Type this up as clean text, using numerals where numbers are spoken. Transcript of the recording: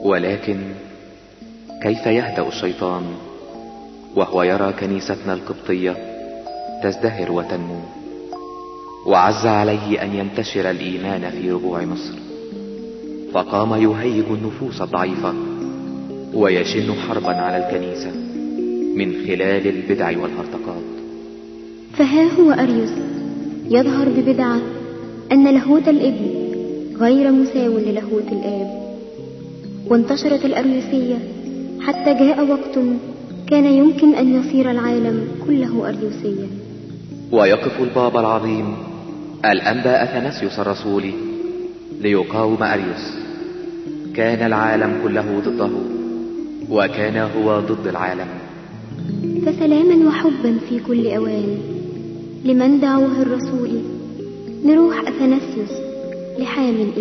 ولكن كيف يهدأ الشيطان وهو يرى كنيستنا القبطية تزدهر وتنمو؟ وعز عليه أن ينتشر الإيمان في ربوع مصر، فقام يهيج النفوس الضعيفة ويشن حربا على الكنيسة من خلال البدع والهرطقات. فها هو أريوس يظهر ببدعة أن لاهوت الابن غير مساو للاهوت الآب، وانتشرت الأريوسية حتى جاء وقت كان يمكن أن يصير العالم كله أريوسيا. ويقف البابا العظيم الأنبا أثناسيوس الرسولي ليقاوم أريوس. كان العالم كله ضده وكان هو ضد العالم. فسلاما وحبا في كل أوان لمن دعوه الرسول، لروح أثناسيوس لحامل